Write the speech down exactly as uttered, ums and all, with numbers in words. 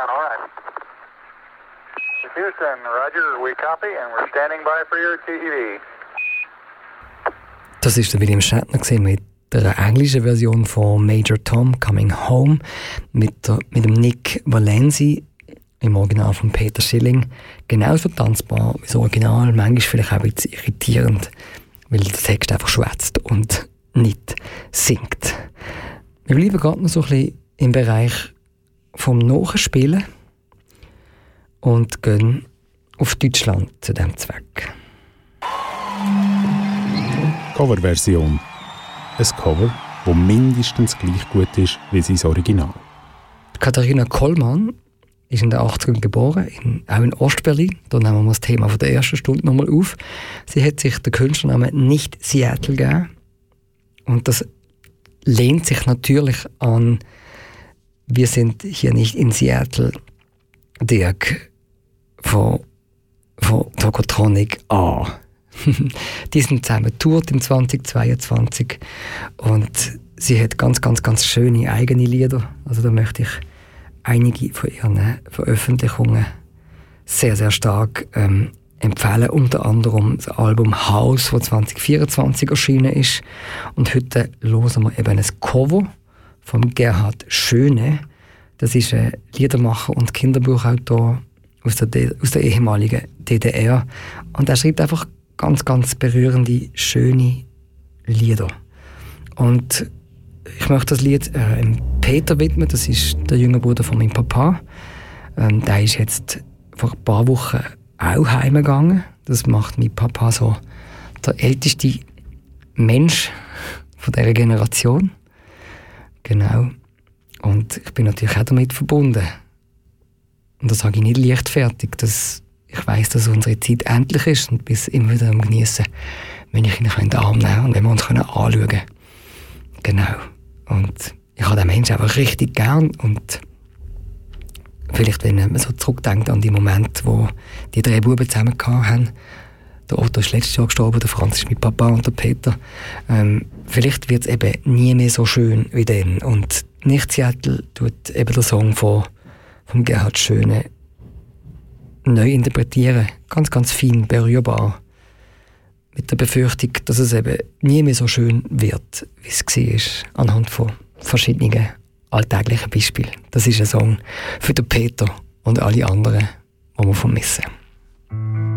down, all right. Houston, Roger, we copy and we're standing by for your T E V. Das ist der William Shatner mit der englischen Version von Major Tom Coming Home mit, der, mit dem Nick Valenzi im Original von Peter Schilling. Genauso tanzbar wie das Original, manchmal vielleicht auch ein bisschen irritierend, weil der Text einfach schwätzt und nicht singt. Wir bleiben gerade noch so ein bisschen im Bereich vom Nachspielen und gehen auf Deutschland zu diesem Zweck. Coverversion. Ein Cover, das mindestens gleich gut ist wie sein Original. Katharina Kollmann ist in den achtzigern geboren, in, auch in Ostberlin. Da nehmen wir das Thema von der ersten Stunde nochmal auf. Sie hat sich den Künstlernamen Nicht Seattle gegeben. Und das lehnt sich natürlich an «Wir sind hier nicht in Seattle», Dirk von, von Tokotronic an. Die sind zusammen getourt im zweitausendzweiundzwanzig und sie hat ganz, ganz, ganz schöne eigene Lieder. Also da möchte ich einige von ihren Veröffentlichungen sehr, sehr stark ähm, empfehlen. Unter anderem das Album House, das zwanzig vierundzwanzig erschienen ist. Und heute hören wir eben ein Cover von Gerhard Schöne. Das ist ein Liedermacher und Kinderbuchautor aus der, D- aus der ehemaligen D D R. Und er schreibt einfach ganz, ganz berührende, schöne Lieder. Und ich möchte das Lied äh, Peter widmen, das ist der jüngere Bruder von meinem Papa. Ähm, der ist jetzt vor ein paar Wochen auch heimgegangen. Das macht mein Papa so der älteste Mensch von dieser Generation. Genau. Und ich bin natürlich auch damit verbunden. Und das sage ich nicht leichtfertig, dass ich weiss, dass unsere Zeit endlich ist und bis immer wieder am Geniessen, wenn ich ihn in den Arm nehmen und wenn wir uns anschauen können. Genau. Und ich habe den Menschen einfach richtig gern. Und vielleicht, wenn man so zurückdenkt an die Momente, wo die drei Buben zusammen haben, der Otto ist letztes Jahr gestorben, der Franz ist mit Papa und der Peter. Ähm, vielleicht wird es eben nie mehr so schön wie dann. Und Nicht Seattle tut eben der Song von, von Gerhard Schöne neu interpretieren. Ganz, ganz fein, berührbar. Mit der Befürchtung, dass es eben nie mehr so schön wird, wie es war, anhand von verschiedenen alltäglichen Beispielen. Das ist ein Song für den Peter und alle anderen, die wir vermissen.